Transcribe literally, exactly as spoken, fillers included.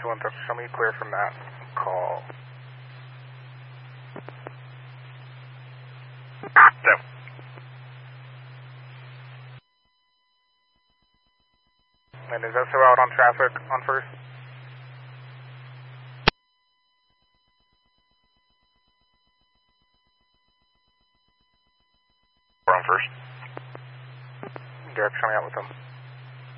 two one three, show me clear from that call. No. And is S O out on traffic on first? We're on first. Derek, show me out with them.